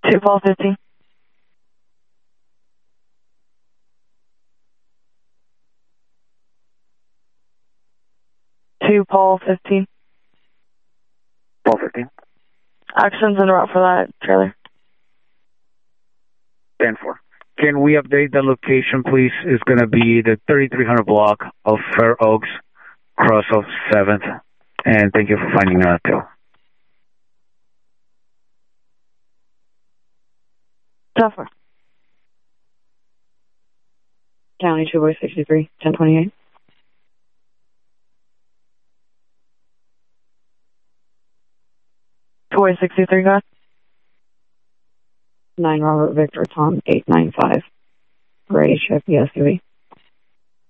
2 Paul 15. 2 Paul 15. Paul 15. Action's en route for that trailer. 10-4. Can we update the location, please? It's going to be the 3300 block of Fair Oaks, cross of 7th. And thank you for finding a tail. Tougher. County 2 Boy 63, 1028. Boy 63, got 9 Robert Victor Tom 895. Ready, ship, yes, UV.